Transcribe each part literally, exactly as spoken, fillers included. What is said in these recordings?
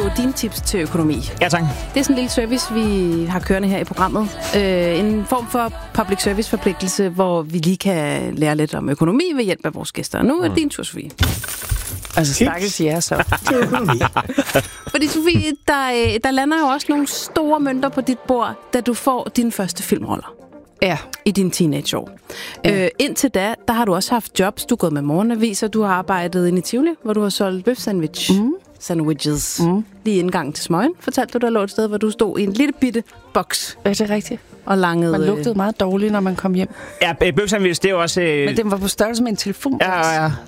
dine tips til økonomi. Ja, tak. Det er sådan en lille service, vi har kørende her i programmet. Øh, en form for public service forpligtelse, hvor vi lige kan lære lidt om økonomi ved hjælp af vores gæster. Nu er mm. din tur, Sofie. Altså, stakkels jer så. Fordi, Sofie, der, der lander jo også nogle store mønter på dit bord, da du får dine første filmroller. Ja. I dine teenageår. Ja. Øh, indtil da, der har du også haft jobs. Du er gået med morgenaviser, du har arbejdet inde i Tivoli, hvor du har solgt bøf-sandwich. Mm. Sandwiches. Mm. Lige indgang til Smøgen, fortalte du, der lå et sted, hvor du stod i en lille bitte boks. Er det rigtigt? Og langede... Man lugtede meget dårligt, når man kom hjem. Ja, bøf-sandwich, det er jo også... Øh... Men den var på størrelse med en telefon. Ja, ja.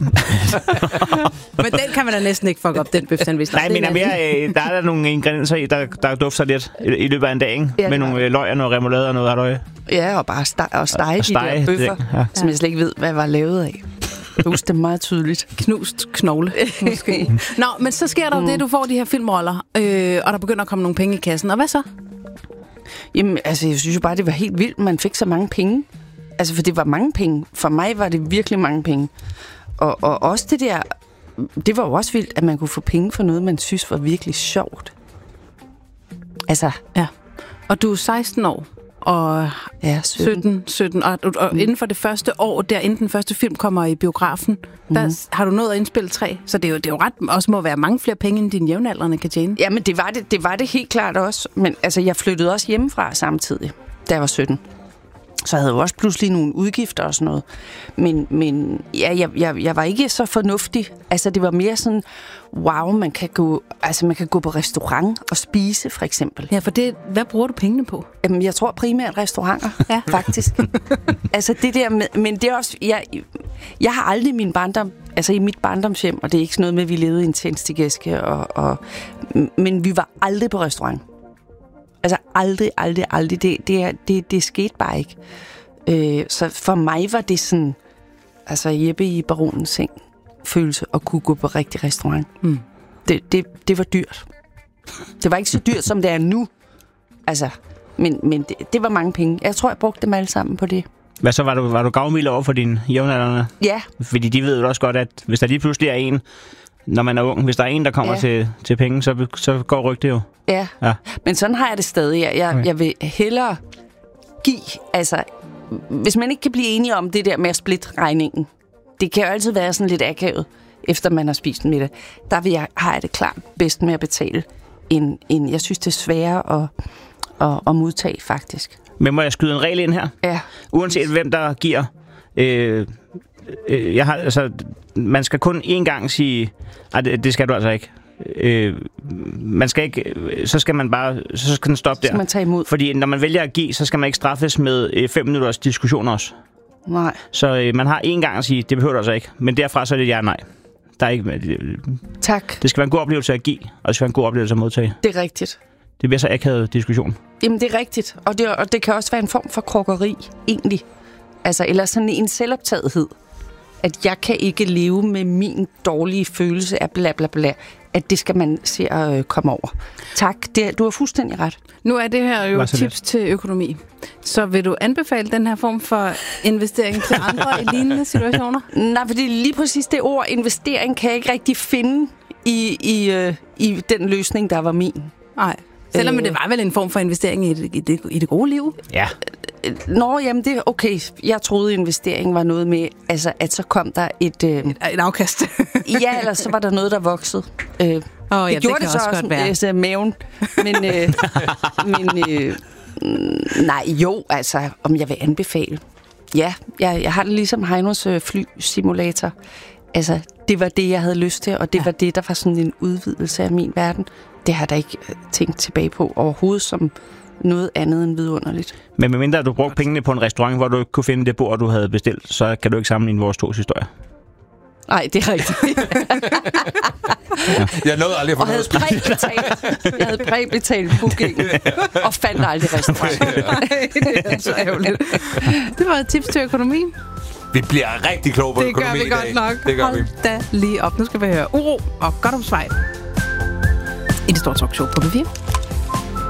Men den kan man da næsten ikke fuck op, den bøf-sandwich. Nej, men er mere, øh, der er der nogle ingredienser i, der, der dufter lidt i, i løbet af en dag, ikke? Ja, med nogle øh, løg og noget remoulade og noget halløj. Ja, og bare steg, og stege, og stege de der bøffer, det, ja. som jeg slet ikke ved, hvad var lavet af. Jeg husker det meget tydeligt. Knust knogle, måske. Nå, men så sker der jo mm. det, du får de her filmroller, øh, og der begynder at komme nogle penge i kassen. Og hvad så? Jamen, altså, jeg synes jo bare, det var helt vildt, man fik så mange penge. Altså, for det var mange penge. For mig var det virkelig mange penge. Og, og også det der, det var jo også vildt, at man kunne få penge for noget, man synes var virkelig sjovt. Altså. Ja. Og du er seksten år. Og ja, sytten, sytten og, og mm. inden for det første år, der inden den første film kommer i biografen, mm. der har du nået at indspille tre. Så det er jo, det er jo ret, også må være mange flere penge, end dine jævnaldrende kan tjene. Ja, men det var det, det var det helt klart også. Men altså, jeg flyttede også hjemmefra samtidig, da jeg var sytten. Så jeg havde jo også pludselig nogle udgifter og sådan noget. Men, men ja, jeg, jeg, jeg var ikke så fornuftig. Altså, det var mere sådan, wow, man kan gå, altså, man kan gå på restaurant og spise, for eksempel. Ja, for det, hvad bruger du pengene på? Jamen, jeg tror primært restauranter, ja. Faktisk. Altså, det der med, men det er også, jeg, jeg har aldrig min barndom, altså i mit barndomshjem, og det er ikke sådan noget med, at vi levede i en tændstikæske, og, og, men vi var aldrig på restaurant. Altså aldrig, aldrig, aldrig. Det, det, det, det skete bare ikke. Øh, så for mig var det sådan, altså Jeppe i baronens seng følelse at kunne gå på rigtig restaurant. Mm. Det, det, det var dyrt. Det var ikke så dyrt, som det er nu. Altså, men, men det, det var mange penge. Jeg tror, jeg brugte dem alle sammen på det. Hvad så, var du, var du gavmild over for dine jævnaldrende? Ja. Fordi de ved jo også godt, at hvis der lige pludselig er en, når man er ung, hvis der er en, der kommer ja. til, til penge, så, så går rygtet jo. Ja. ja, men sådan har jeg det stadig. Jeg, jeg, okay. jeg vil hellere give, altså, hvis man ikke kan blive enige om det der med at splitte regningen, det kan jo altid være sådan lidt akavet, efter man har spist en middag, der vil jeg, har jeg det klart bedst med at betale, end, end jeg synes, det er sværere at, at, at modtage, faktisk. Men må jeg skyde en regel ind her? Ja. Uanset hvem, der giver... Øh, øh, jeg har, altså, man skal kun én gang sige, at det, det skal du altså ikke. Øh, man skal ikke, så skal man bare, så skal den stoppe der. Så skal man tage imod. Fordi når man vælger at give, så skal man ikke straffes med øh, fem minutters diskussion også. Nej. Så øh, man har én gang at sige, det behøver du altså ikke. Men derfra så er det ja nej. Der er ikke. Øh, tak. Det skal være en god oplevelse at give, og det skal være en god oplevelse at modtage. Det er rigtigt. Det bliver så akavet diskussion. Jamen det er rigtigt, og det, og det kan også være en form for krokkeri, egentlig. Altså, eller sådan en selvoptagethed. At jeg kan ikke leve med min dårlige følelse af bla bla bla. At det skal man se at øh, komme over. Tak, det, du har fuldstændig ret. Nu er det her jo tips det? til økonomi. Så vil du anbefale den her form for investering til andre i lignende situationer? Nej, fordi lige præcis det ord investering kan jeg ikke rigtig finde i, i, øh, i den løsning, der var min. Nej, selvom øh, det var vel en form for investering i det, i det, i det gode liv? Ja. Nå, jamen det er okay. Jeg troede, investering var noget med, altså, at så kom der et... Øh, et, et afkast. Ja, eller så var der noget, der voksede. Øh, oh, det ja, det gjorde det så også, også med altså, maven. Men, øh, men øh, nej, jo, altså, om jeg vil anbefale. Ja, jeg, jeg har det ligesom Heinos øh, flysimulator. Altså, det var det, jeg havde lyst til, og det ja. var det, der var sådan en udvidelse af min verden. Det har jeg da ikke tænkt tilbage på overhovedet som... noget andet end vidunderligt. Men medmindre du brugte pengene på en restaurant, hvor du ikke kunne finde det bord, du havde bestilt, så kan du ikke sammenligne vores to historier. Nej, det er rigtigt. ja. Jeg nåede aldrig at få og havde præbetalt. Jeg havde præbetalt booking og fandt aldrig restaurant. Nej, det er så ærgerligt. Det var et tips til økonomi. Vi bliver rigtig kloge på det økonomi i dag. Det gør vi godt nok. Det gør Hold vi. da lige op. Nu skal vi høre uro og godt om svej i det store talkshow på B fire.